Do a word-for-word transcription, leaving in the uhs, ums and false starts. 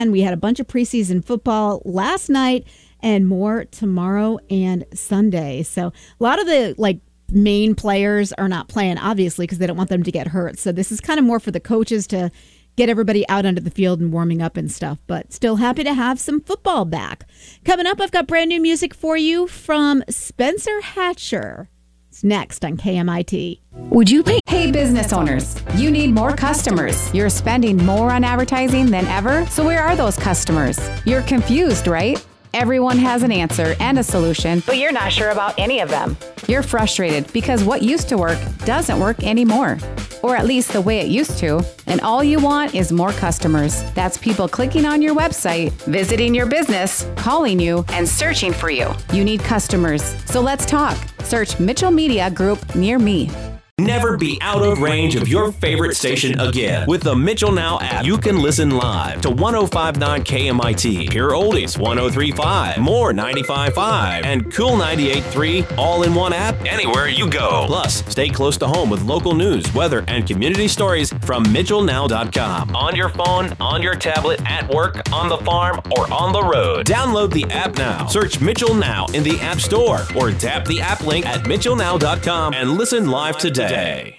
And we had a bunch of preseason football last night and more tomorrow and Sunday. So a lot of the like main players are not playing, obviously, because they don't want them to get hurt. So this is kind of more for the coaches to get everybody out onto the field and warming up and stuff. But still happy to have some football back. Coming up, I've got brand new music for you from Spencer Hatcher. It's next on K M I T. Would you pay? Hey, business owners, you need more customers. You're spending more on advertising than ever. So where are those customers? You're confused, right? Everyone has an answer and a solution, but you're not sure about any of them. You're frustrated because what used to work doesn't work anymore, or at least the way it used to, and all you want is more customers. That's people clicking on your website, visiting your business, calling you, and searching for you. You need customers, so let's talk. Search Mitchell Media Group near me. Never be out of range of your favorite station again. With the Mitchell Now app, you can listen live to one oh five point nine K M I T, Pure Oldies one oh three point five, More ninety-five point five, and Cool ninety-eight point three, all in one app, anywhere you go. Plus, stay close to home with local news, weather, and community stories from Mitchell Now dot com. On your phone, on your tablet, at work, on the farm, or on the road. Download the app now. Search Mitchell Now in the App Store or tap the app link at Mitchell Now dot com and listen live today.